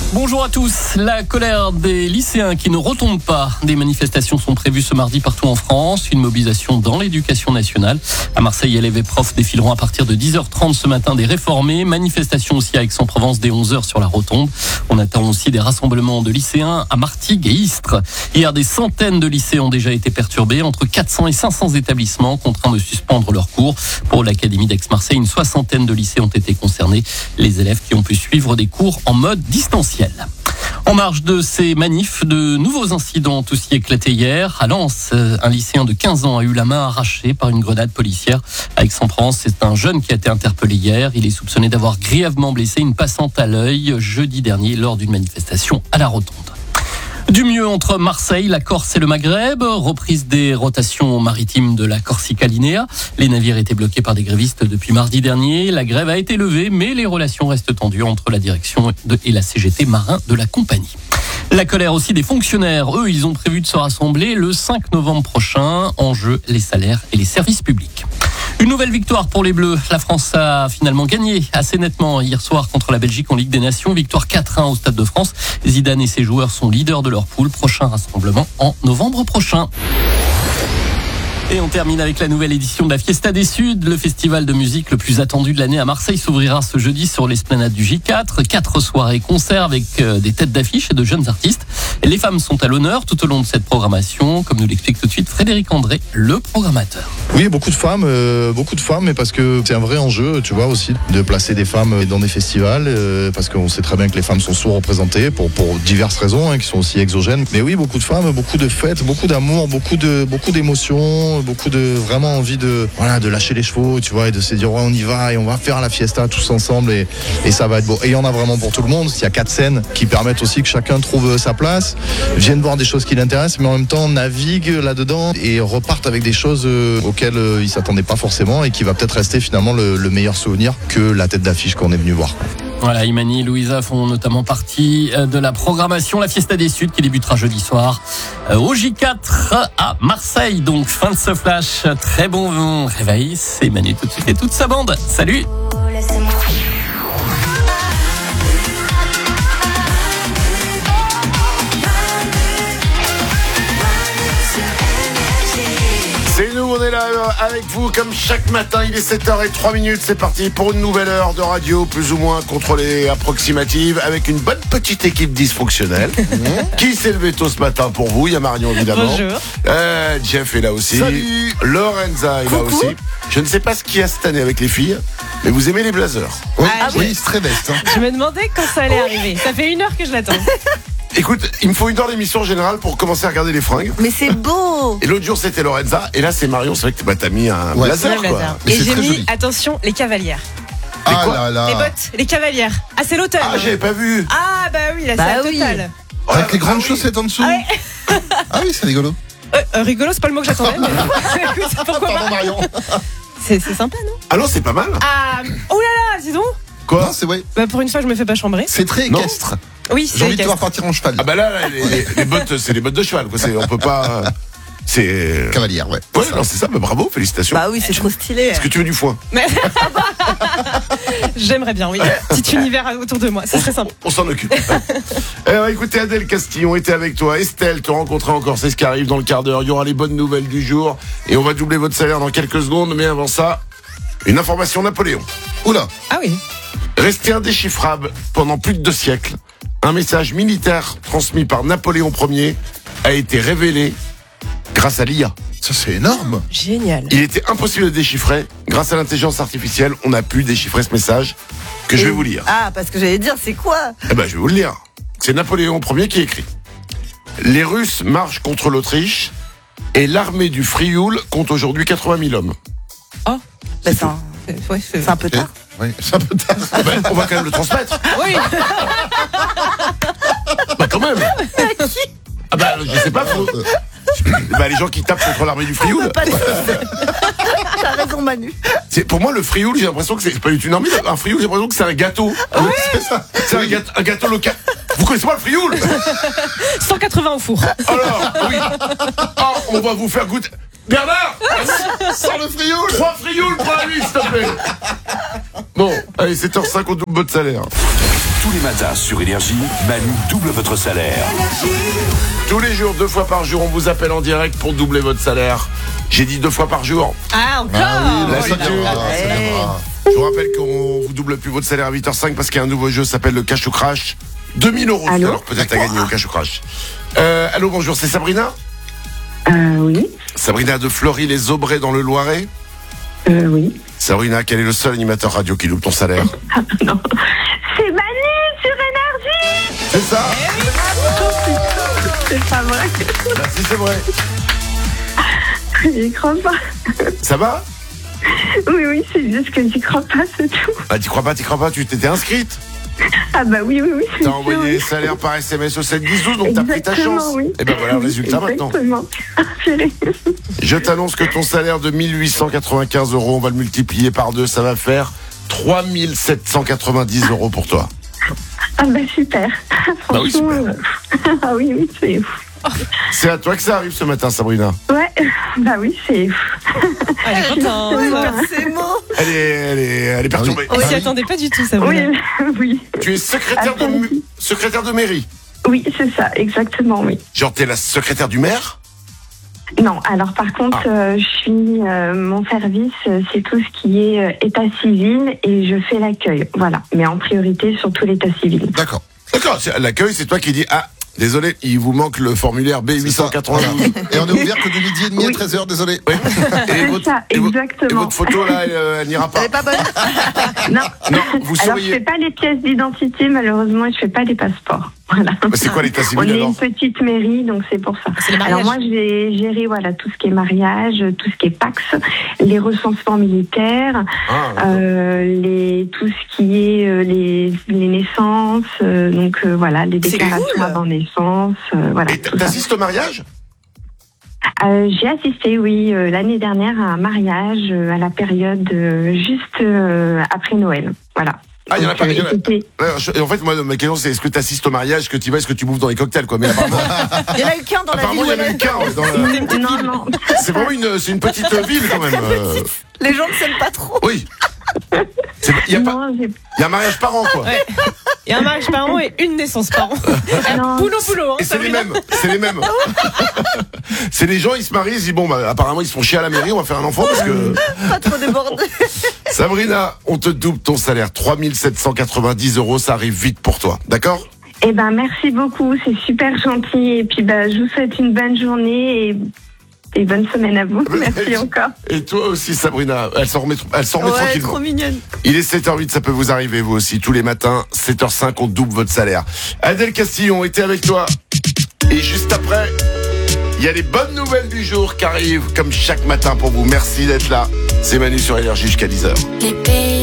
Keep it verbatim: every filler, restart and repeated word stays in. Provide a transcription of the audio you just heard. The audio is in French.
Bonjour à tous. La colère des lycéens qui ne retombent pas. Des manifestations sont prévues ce mardi partout en France. Une mobilisation dans l'éducation nationale. À Marseille, élèves et profs défileront à partir de dix heures trente ce matin des réformés. Manifestation aussi à Aix-en-Provence dès onze heures sur la Rotonde. On attend aussi des rassemblements de lycéens à Martigues et Istres. Hier, des centaines de lycées ont déjà été perturbés. Entre quatre cents et cinq cents établissements contraints de suspendre leurs cours. Pour l'Académie d'Aix-Marseille, une soixantaine de lycées ont été concernés. Les élèves qui ont pu suivre des cours en mode distanciel. En marge de ces manifs, de nouveaux incidents ont aussi éclaté hier. À Lens, un lycéen de quinze ans a eu la main arrachée par une grenade policière. À Aix-en-Provence, c'est un jeune qui a été interpellé hier. Il est soupçonné d'avoir grièvement blessé une passante à l'œil jeudi dernier lors d'une manifestation à la Rotonde. Du mieux entre Marseille, la Corse et le Maghreb, reprise des rotations maritimes de la Corsica Linea. Les navires étaient bloqués par des grévistes depuis mardi dernier. La grève a été levée, mais les relations restent tendues entre la direction et la C G T marin de la compagnie. La colère aussi des fonctionnaires. Eux, ils ont prévu de se rassembler le cinq novembre prochain. En jeu, les salaires et les services publics. Une nouvelle victoire pour les Bleus. La France a finalement gagné assez nettement hier soir contre la Belgique en Ligue des Nations. Victoire quatre un au Stade de France. Zidane et ses joueurs sont leaders de leur poule. Prochain rassemblement en novembre prochain. Et on termine avec la nouvelle édition de la Fiesta des Suds. Le festival de musique le plus attendu de l'année à Marseille s'ouvrira ce jeudi sur l'esplanade du J quatre. Quatre soirées concerts avec des têtes d'affiche et de jeunes artistes. Et les femmes sont à l'honneur tout au long de cette programmation, comme nous l'explique tout de suite Frédéric André, le programmateur. Oui, beaucoup de femmes, euh, beaucoup de femmes, mais parce que c'est un vrai enjeu, tu vois, aussi, de placer des femmes dans des festivals, euh, parce qu'on sait très bien que les femmes sont sous-représentées pour, pour diverses raisons, hein, qui sont aussi exogènes. Mais oui, beaucoup de femmes, beaucoup de fêtes, beaucoup d'amour, beaucoup de, beaucoup d'émotions, beaucoup de vraiment envie de, voilà, de lâcher les chevaux, tu vois, et de se dire, ouais, on y va et on va faire la fiesta tous ensemble et, et ça va être beau. Et il y en a vraiment pour tout le monde. Il y a quatre scènes qui permettent aussi que chacun trouve sa place, vienne voir des choses qui l'intéressent, mais en même temps navigue là-dedans et repartent avec des choses euh, auxquelles euh, ils s'attendaient pas forcément et qui va peut-être rester finalement le, le meilleur souvenir que la tête d'affiche qu'on est venu voir. Voilà, Imani et Louisa font notamment partie de la programmation La Fiesta des Suds qui débutera jeudi soir au J quatre à Marseille. Donc fin de ce flash, très bon réveil, c'est Imani tout de suite et toute sa bande. Salut. C'est nous, on est là avec vous comme chaque matin, il est sept heures zéro trois minutes, c'est parti pour une nouvelle heure de radio plus ou moins contrôlée, approximative, avec une bonne petite équipe dysfonctionnelle. Mmh. Qui s'est levé tôt ce matin pour vous? Il y a Marion évidemment. Bonjour. Euh, Jeff est là aussi. Salut. Lorenza est Coucou. là aussi. Je ne sais pas ce qu'il y a cette année avec les filles, mais vous aimez les blazers. Oui, Ah, oui, oui. c'est très best. Hein. Je me demandais quand ça allait arriver. Ça fait une heure que je l'attends. Écoute, il me faut une heure d'émission en général pour commencer à regarder les fringues. Mais c'est beau. Et l'autre jour c'était Lorenza, et là c'est Marion. C'est vrai que bah, t'as mis un Ouais. blazer, Le quoi. blazer. Mais Et c'est j'ai très mis, joli. attention, les cavalières. Ah quoi là là. Les bottes, les cavalières. Ah, c'est l'automne. Ah, j'avais pas vu. Ah, bah oui, là, Bah c'est la oui. totale. Avec les grandes Ah oui. chaussettes en dessous. Ah ouais. Ah oui, c'est rigolo. Euh, euh, rigolo, c'est pas le mot que j'attendais. Mais... Écoute, pourquoi Pardon pas. Marion. C'est, c'est sympa, non? Ah non, c'est pas mal. Ah, oh là là, dis donc. Quoi? Non, c'est ouais. Bah, pour une fois, je me fais pas chambrer. C'est très Non. équestre. Oui, J'ai c'est envie de te voir équestre. partir en cheval. Ah bah là, là, les, les- les bottes, c'est les bottes de cheval, quoi. C'est, on peut pas. C'est. Cavalière, ouais. Ouais, non, c'est ça. Bah, bravo, félicitations. Bah oui, c'est trop stylé. Est-ce que tu veux du foin? Mais... J'aimerais bien, oui. Petit univers autour de moi, ce serait sympa. On s'en occupe. Alors, écoutez, Adèle Castillon était avec toi. Estelle te rencontrer encore, c'est ce qui arrive dans le quart d'heure. Il y aura les bonnes nouvelles du jour et on va doubler votre salaire dans quelques secondes. Mais avant ça, une information Napoléon. Oula. Ah oui. Resté indéchiffrable pendant plus de deux siècles, un message militaire transmis par Napoléon Ier a été révélé grâce à l'I A. Ça, c'est énorme. Génial. Il était impossible de déchiffrer. Grâce à l'intelligence artificielle, on a pu déchiffrer ce message que je vais vous lire. Ah, parce que j'allais dire, c'est quoi? Eh ben, je vais vous le lire. C'est Napoléon Ier qui écrit. Les Russes marchent contre l'Autriche et l'armée du Frioul compte aujourd'hui quatre-vingt mille hommes. Bah, c'est un, C'est- ouais, c'est- c'est un peu tard. Oui, c'est un peu tard. Eh ben, on va quand même le transmettre. Oui. Bah quand même. Ah bah je sais pas. Faut... Bah les gens qui tapent contre l'armée du Frioul. Pas de... T'as raison, Manu. C'est pour moi le Frioul, j'ai l'impression que c'est pas du tout une armée. Un Frioul, j'ai l'impression que c'est un gâteau. C'est ça. C'est un gâteau, un gâteau local. Vous connaissez pas le Frioul? cent quatre-vingts au four. Alors oui. Ah, on va vous faire goûter. Bernard, Sans le frioul. trois frioul pour la nuit, s'il te plaît. Bon, allez, sept heures cinq, on double votre salaire. Tous les matins sur Énergie, Manu double votre salaire. Tous les jours, deux fois par jour, on vous appelle en direct pour doubler votre salaire. J'ai dit deux fois par jour. Ah, encore La ça Ligue deux. viendra, ça viendra. Je vous rappelle qu'on vous double plus votre salaire à huit heures cinq parce qu'il y a un nouveau jeu qui s'appelle le Cash ou Crash. deux mille euros tout à Allô l'heure, peut-être à gagner au Cash ou Crash. Euh, allô, bonjour, c'est Sabrina Euh, oui. Sabrina de Fleury-les-Aubrais dans le Loiret. Euh, oui. Sabrina, quel est le seul animateur radio qui double ton salaire? Non. C'est Manu sur Énergie. C'est ça? C'est pas vrai. Bah, si, c'est vrai. J'y crois pas. Ça va? Oui, oui, c'est juste que j'y crois pas, c'est tout. Bah, t'y crois pas, t'y crois pas, tu t'étais inscrite. Ah bah oui, oui, oui. c'est T'as sûr, envoyé oui. les salaires par S M S au sept dix douze, donc t'as pris ta Exactement, chance. oui. Et ben voilà le résultat maintenant. Exactement. Ah, purée. Je t'annonce que ton salaire de mille huit cent quatre-vingt-quinze euros, on va le multiplier par deux, ça va faire trois mille sept cent quatre-vingt-dix euros pour toi. Ah bah super. Bah oui, Franchement, super. euh, ah oui, oui, c'est ouf. C'est à toi que ça arrive ce matin, Sabrina. Ouais, bah oui, c'est ouf. Elle est contente. Ouais, c'est mots. Elle est, elle est, elle est perturbée. On s'y attendait pas du tout, ça Oui, oui. Tu es secrétaire de, mu- secrétaire de mairie. Oui, c'est ça, exactement, oui. Genre, t'es la secrétaire du maire? Non, alors par contre, Ah. euh, je suis euh, mon service, euh, c'est tout ce qui est euh, état civil et je fais l'accueil. Voilà, mais en priorité surtout l'état civil. D'accord. D'accord, c'est- l'accueil, c'est toi qui dis, ah, désolé, il vous manque le formulaire B huit cent quatre-vingt-douze. Et on est ouvert que de midi et demi à Oui. treize heures, désolé. Oui. Et C'est votre, ça, et vo- exactement. et votre photo, là, elle, euh, elle n'ira pas. pas bonne. Non. Non, vous Alors souriez. je fais pas les pièces d'identité malheureusement et je fais pas les passeports. Voilà. Bah, c'est quoi l'état On civil est alors? une petite mairie, donc c'est pour ça. C'est le mariage. Alors moi, j'ai géré voilà tout ce qui est mariage, tout ce qui est Pax, les recensements militaires, Ah, euh, les tout ce qui est euh, les, les naissances, euh, donc euh, voilà les C'est déclarations cool. avant naissance, euh, voilà. Et tout ça. t'assistes au mariage? Euh, j'ai assisté, oui, euh, l'année dernière à un mariage euh, à la période euh, juste euh, après Noël. Voilà. Ah, il y en a Donc, pas, euh, il y en a- c'était- Ouais, je- et en fait, moi, ma question, c'est est-ce que tu assistes au mariage, est-ce que tu vas, est-ce que tu bouffes dans les cocktails, quoi. Mais apparemment, Il y en a eu qu'un dans apparemment, il y en a eu qu'un. ouais, dans le- Non, non. C'est vraiment une, c'est une petite ville quand même. euh. Les gens ne s'aiment pas trop. Oui. C'est- Il y a pas, Non, j'ai- il y a un mariage par an, quoi. Ouais. Il y a un mariage par an et une naissance par an. non. Boulot, boulot. Hein, Et c'est les Sabrina. mêmes, c'est les mêmes. C'est les gens, ils se marient, ils se disent bon, bah, apparemment, ils se font chier à la mairie, on va faire un enfant parce que. Pas trop débordé. Sabrina, on te double ton salaire, trois mille sept cent quatre-vingt-dix euros, ça arrive vite pour toi, d'accord? Eh ben, merci beaucoup, c'est super gentil. Et puis, bah, je vous souhaite une bonne journée et, et bonne semaine à vous. Merci encore. Et toi aussi, Sabrina, elle s'en remet, elle s'en remet tranquillement. mignonne. Il est sept heures huit, ça peut vous arriver, vous aussi, tous les matins, sept heures cinq, on double votre salaire. Adèle Castillon était avec toi. Et juste après, il y a les bonnes nouvelles du jour qui arrivent, comme chaque matin pour vous. Merci d'être là. C'est Manu sur Énergie jusqu'à dix heures.